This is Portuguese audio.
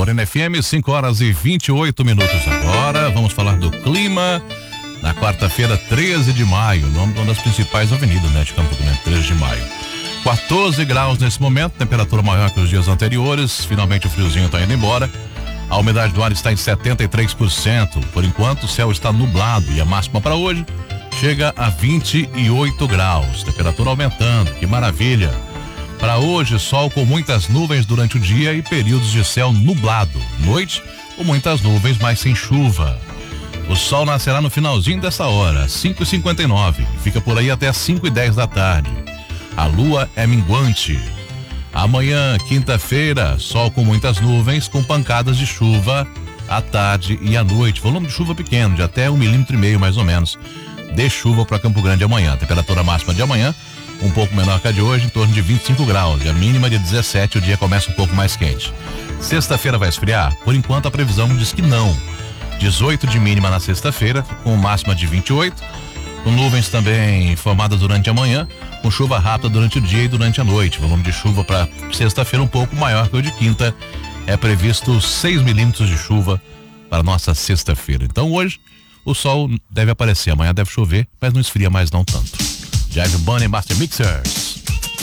Morena FM, 5h28 agora. Vamos falar do clima na quarta-feira, 13 de maio, nome de uma das principais avenidas, né, de Campo Grande, 13 de maio. 14 graus nesse momento, temperatura maior que os dias anteriores, finalmente o friozinho está indo embora. A umidade do ar está em 73%. Por enquanto, o céu está nublado e a máxima para hoje chega a 28 graus. Temperatura aumentando, que maravilha. Para hoje, sol com muitas nuvens durante o dia e períodos de céu nublado. Noite, com muitas nuvens, mas sem chuva. O sol nascerá no finalzinho dessa hora, 5h59. Fica por aí até 5h10 da tarde. A lua é minguante. Amanhã, quinta-feira, sol com muitas nuvens, com pancadas de chuva à tarde e à noite. Volume de chuva pequeno, de até 1,5 milímetro mais ou menos, de chuva para Campo Grande amanhã. Temperatura máxima de amanhã, um pouco menor que a de hoje, em torno de 25 graus. E a mínima de 17, o dia começa um pouco mais quente. Sexta-feira vai esfriar? Por enquanto a previsão diz que não. 18 de mínima na sexta-feira, com máxima de 28. Com nuvens também formadas durante a manhã, com chuva rápida durante o dia e durante a noite. Volume de chuva para sexta-feira um pouco maior que o de quinta. É previsto 6 milímetros de chuva para nossa sexta-feira. Então hoje o sol deve aparecer, amanhã deve chover, mas não esfria mais não tanto. Jive Bunny Master Mixers.